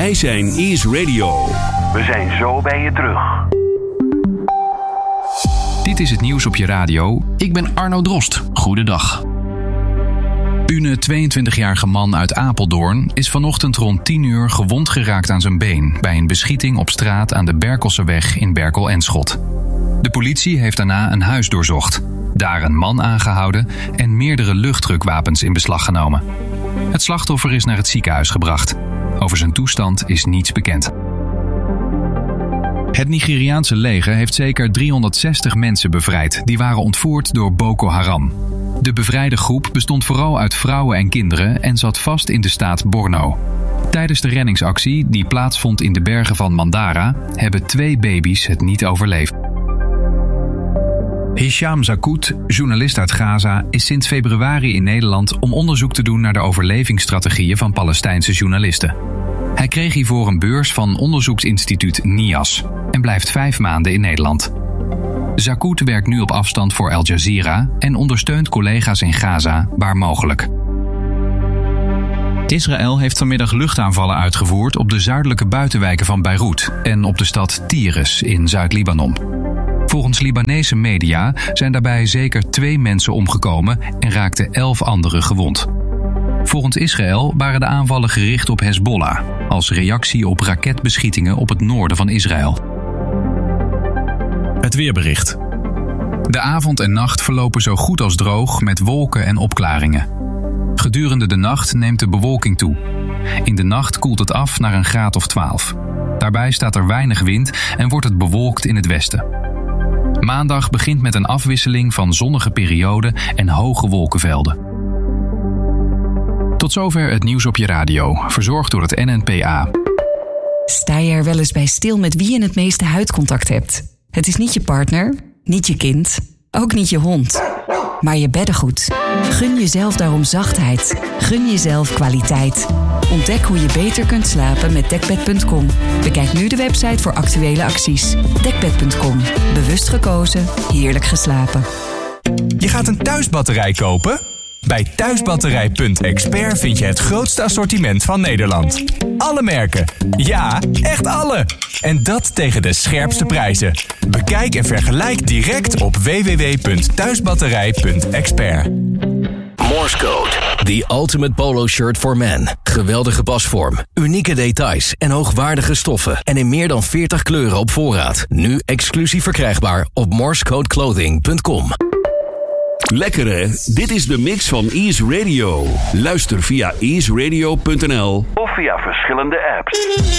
Wij zijn Ease Radio. We zijn zo bij je terug. Dit is het nieuws op je radio. Ik ben Arno Drost. Goedendag. Une, 22-jarige man uit Apeldoorn, is vanochtend rond 10 uur gewond geraakt aan zijn been bij een beschieting op straat aan de Berkelseweg in Berkel-en-Schot. De politie heeft daarna een huis doorzocht, daar een man aangehouden en meerdere luchtdrukwapens in beslag genomen. Het slachtoffer is naar het ziekenhuis gebracht. Over zijn toestand is niets bekend. Het Nigeriaanse leger heeft zeker 360 mensen bevrijd die waren ontvoerd door Boko Haram. De bevrijde groep bestond vooral uit vrouwen en kinderen en zat vast in de staat Borno. Tijdens de reddingsactie, die plaatsvond in de bergen van Mandara, hebben 2 baby's het niet overleefd. Hisham Zakout, journalist uit Gaza, is sinds februari in Nederland om onderzoek te doen naar de overlevingsstrategieën van Palestijnse journalisten. Hij kreeg hiervoor een beurs van onderzoeksinstituut NIAS en blijft 5 maanden in Nederland. Zakout werkt nu op afstand voor Al Jazeera en ondersteunt collega's in Gaza waar mogelijk. Israël heeft vanmiddag luchtaanvallen uitgevoerd op de zuidelijke buitenwijken van Beirut en op de stad Tyres in Zuid-Libanon. Volgens Libanese media zijn daarbij zeker 2 mensen omgekomen en raakten 11 anderen gewond. Volgens Israël waren de aanvallen gericht op Hezbollah, als reactie op raketbeschietingen op het noorden van Israël. Het weerbericht. De avond en nacht verlopen zo goed als droog met wolken en opklaringen. Gedurende de nacht neemt de bewolking toe. In de nacht koelt het af naar een graad of 12. Daarbij staat er weinig wind en wordt het bewolkt in het westen. Maandag begint met een afwisseling van zonnige perioden en hoge wolkenvelden. Tot zover het nieuws op je radio, verzorgd door het NNPA. Sta je er wel eens bij stil met wie je het meeste huidcontact hebt? Het is niet je partner, niet je kind, ook niet je hond, maar je beddengoed. Gun jezelf daarom zachtheid. Gun jezelf kwaliteit. Ontdek hoe je beter kunt slapen met Dekbed.com. Bekijk nu de website voor actuele acties. Dekbed.com. Bewust gekozen, heerlijk geslapen. Je gaat een thuisbatterij kopen? Bij Thuisbatterij.expert vind je het grootste assortiment van Nederland. Alle merken. Ja, echt alle. En dat tegen de scherpste prijzen. Bekijk en vergelijk direct op www.thuisbatterij.expert. Morse Code. The ultimate polo shirt for men. Geweldige pasvorm, unieke details en hoogwaardige stoffen. En in meer dan 40 kleuren op voorraad. Nu exclusief verkrijgbaar op morsecodeclothing.com. Lekker hè? Dit is de mix van Ease Radio. Luister via easeradio.nl Of via verschillende apps.